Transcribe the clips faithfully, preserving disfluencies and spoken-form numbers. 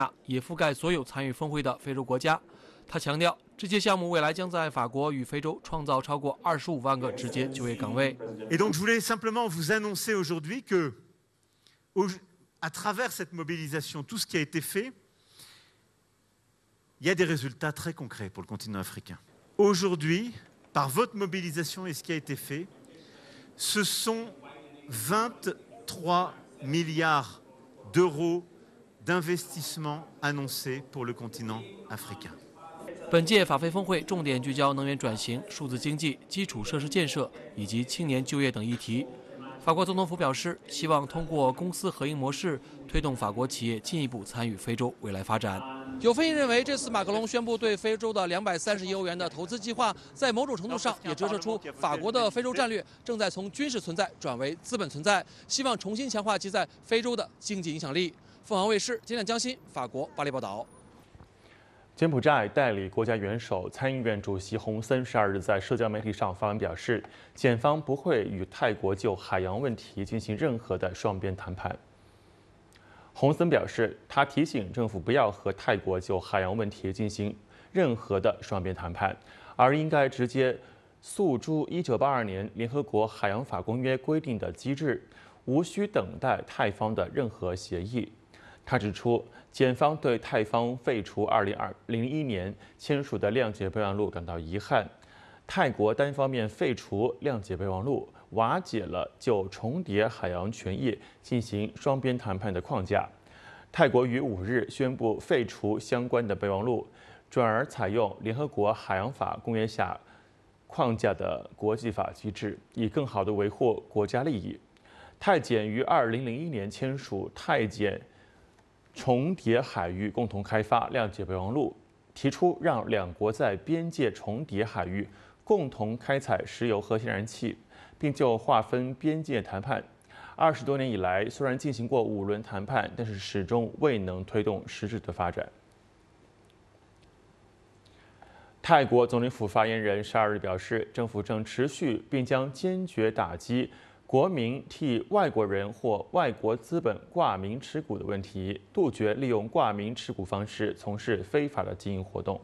也覆盖所有参与峰会的非洲国家。他强调，这些项目未来将在法国与非洲创造超过二十五万个直接就业岗位。 Et donc, je voulais simplement vous annoncer aujourd'hui que, à travers cette mobilisation, tout ce qui a été fait, il y a des résultats très concrets pour le continent africain. Aujourd'hui, par votre mobilisation et ce qui a été fait, ce sont vingt-trois milliards d'euros d'investissement annoncés pour le continent africain. 本届法非峰会重点聚焦能源转型、数字经济、基础设施建设以及青年就业等议题。法国总统府表示，希望通过公私合营模式，推动法国企业进一步参与非洲未来发展。有分析认为，这次马克龙宣布对非洲的两百三十亿欧元的投资计划，在某种程度上也折射出法国的非洲战略正在从军事存在转为资本存在，希望重新强化其在非洲的经济影响力。凤凰卫视今天江欣，法国巴黎报道。 柬埔寨代理国家元首、参议院主席洪森十二日在社交媒体上发文表示，检方不会与泰国就海洋问题进行任何的双边谈判。洪森表示，他提醒政府不要和泰国就海洋问题进行任何的双边谈判，而应该直接诉诸一九八二年联合国海洋法公约规定的机制，无需等待泰方的任何协议。 他指出，检方对泰方废除二零零一年签署的谅解备忘录感到遗憾。泰国单方面废除谅解备忘录，瓦解了就重叠海洋权益进行双边谈判的框架。泰国于五日宣布废除相关的备忘录，转而采用联合国海洋法公约下框架的国际法机制，以更好地维护国家利益。泰检于二零零一年签署泰检 重叠海域共同开发谅解备忘录，提出让两国在边界重叠海域共同开采石油和天然气，并就划分边界谈判。二十多年以来，虽然进行过五轮谈判，但是始终未能推动实质的发展。泰国总理府发言人十二日表示，政府正持续并将坚决打击 国民替外国人或外国资本挂名持股的问题，杜绝利用挂名持股方式从事非法的经营活动。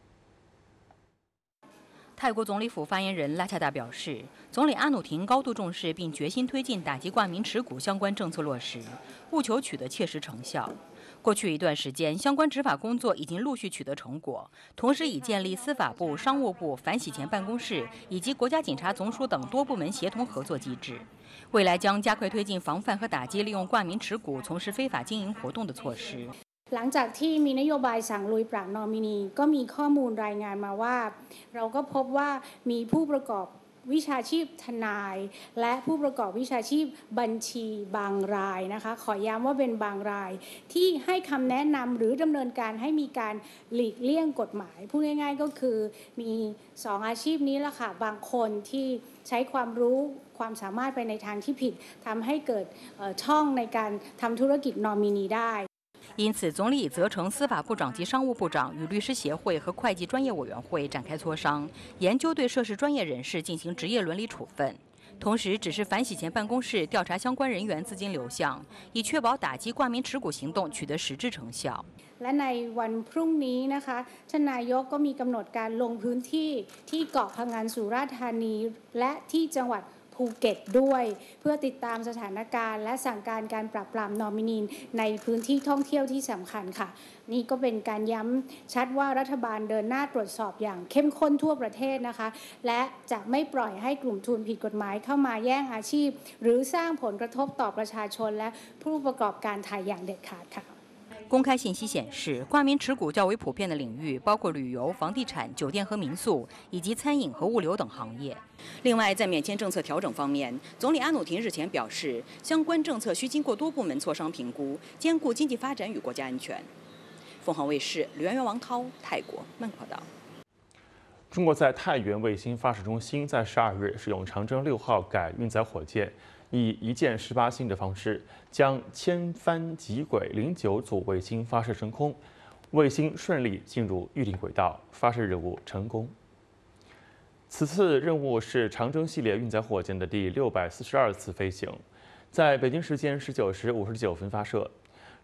泰国总理府发言人拉恰达表示，总理阿努廷高度重视并决心推进打击挂名持股相关政策落实，务求取得切实成效。 过去一段时间，相关执法工作已经陆续取得成果，同时已建立司法部、商务部反洗钱办公室以及国家警察总署等多部门协同合作机制。未来将加快推进防范和打击利用挂名持股从事非法经营活动的措施。 หลังจากที่มีนโยบายสั่งลุยปราบนอมินีก็มีข้อมูลรายงานมาว่าเราก็พบว่ามีผู้ประกอบวิชาชีพทนายและผู้ประกอบวิชาชีพบัญชีบางรายนะคะขอย้ำว่าเป็นบางรายที่ให้คำแนะนำหรือดำเนินการให้มีการหลีกเลี่ยงกฎหมายพูดง่ายๆก็คือมีสองอาชีพนี้ละค่ะบางคนที่ใช้ความรู้ความสามารถไปในทางที่ผิดทำให้เกิดช่องในการทำธุรกิจนอมินีได้因此，总理已责成司法部长及商务部长与律师协会和会计专业委员会展开磋商，研究对涉事专业人士进行职业伦理处分。同时，指示反洗钱办公室调查相关人员资金流向，以确保打击挂名持股行动取得实质成效。 และในวันพรุ่งนี้นะคะท่านนายกก็มีกำหนดการลงพื้นที่ที่เกาะพะงันสุราษฎร์ธานีและที่จังหวัด ภูเก็ตด้วยเพื่อติดตามสถานการณ์และสั่งการการปราบปรามนอมินีในพื้นที่ท่องเที่ยวที่สำคัญค่ะนี่ก็เป็นการย้ำชัดว่ารัฐบาลเดินหน้าตรวจสอบอย่างเข้มข้นทั่วประเทศนะคะและจะไม่ปล่อยให้กลุ่มทุนผิดกฎหมายเข้ามาแย่งอาชีพหรือสร้างผลกระทบต่อประชาชนและผู้ประกอบการไทยอย่างเด็ดขาดค่ะ公开信息显示，挂名持股较为普遍的领域包括旅游、房地产、酒店和民宿，以及餐饮和物流等行业。另外，在免签政策调整方面，总理阿努廷日前表示，相关政策需经过多部门磋商评估，兼顾经济发展与国家安全。凤凰卫视刘媛媛、王涛，泰国曼谷报道。 中国在太原卫星发射中心在十二日使用长征六号改运载火箭。 以一箭十八星的方式，将千帆极轨零九组卫星发射升空，卫星顺利进入预定轨道，发射任务成功。此次任务是长征系列运载火箭的第六百四十二次飞行，在北京时间十九时五十九分发射。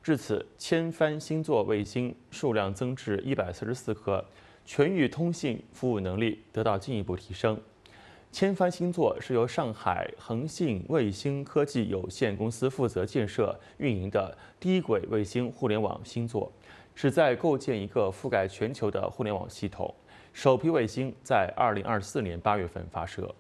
至此，千帆星座卫星数量增至一百四十四颗，全域通信服务能力得到进一步提升。千帆星座是由上海恒信卫星科技有限公司负责建设运营的低轨卫星互联网星座，旨在构建一个覆盖全球的互联网系统。首批卫星在二零二四年八月份发射。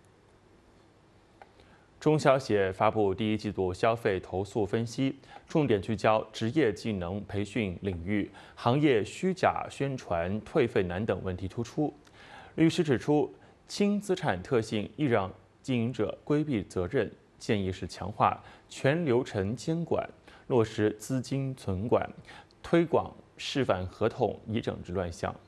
中消协发布第一季度消费投诉分析，重点聚焦职业技能培训领域，行业虚假宣传、退费难等问题突出。律师指出，轻资产特性易让经营者规避责任，建议是强化全流程监管，落实资金存管，推广示范合同，以整治乱象。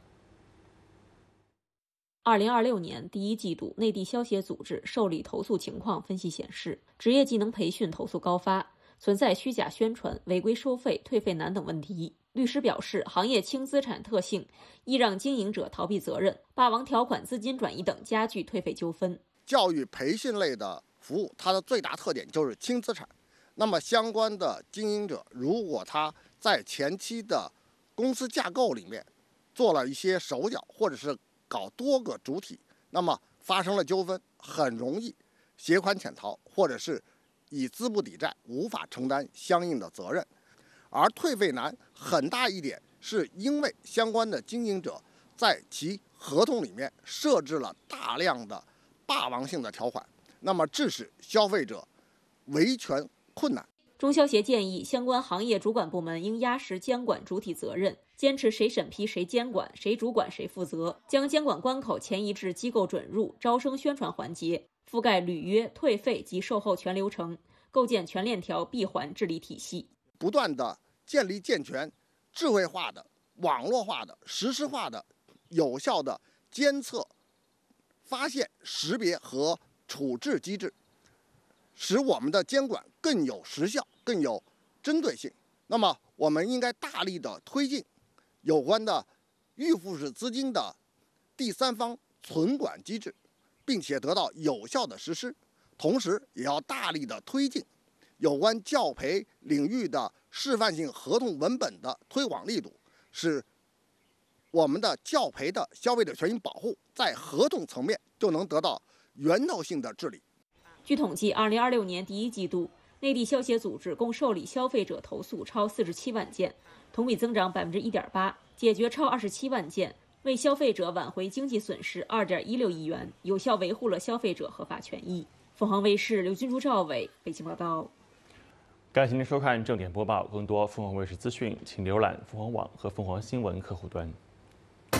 二零二六年第一季度，内地消协组织受理投诉情况分析显示，职业技能培训投诉高发，存在虚假宣传、违规收费、退费难等问题。律师表示，行业轻资产特性易让经营者逃避责任，霸王条款、资金转移等加剧退费纠纷。 教育培训类的服务，它的最大特点就是轻资产。那么相关的经营者，如果他在前期的公司架构里面做了一些手脚，或者是搞多个主体，那么发生了纠纷，很容易携款潜逃，或者是以资不抵债，无法承担相应的责任。而退费难很大一点，是因为相关的经营者在其合同里面设置了大量的霸王性的条款，那么致使消费者维权困难。 中消协建议，相关行业主管部门应压实监管主体责任，坚持谁审批谁监管，谁主管谁负责，将监管关口前移至机构准入、招生宣传环节，覆盖履约、退费及售后全流程，构建全链条闭环治理体系， 不断的建立健全、智慧化的、网络化的、实时化的、有效的监测、发现、识别和处置机制，使我们的监管更有时效、更有针对性。那么，我们应该大力的推进有关的预付式资金的第三方存管机制，并且得到有效的实施。同时，也要大力的推进有关教培领域的示范性合同文本的推广力度，使我们的教培的消费者权益保护在合同层面就能得到源头性的治理。 据统计，二零二六年第一季度，内地消协组织共受理消费者投诉超四十七万件，同比增长百分之一点八，解决超二十七万件，为消费者挽回经济损失二点一六亿元，有效维护了消费者合法权益。凤凰卫视刘军珠、赵伟北京报道。 感谢您收看正点播报，更多凤凰卫视资讯，请浏览凤凰网和凤凰新闻客户端。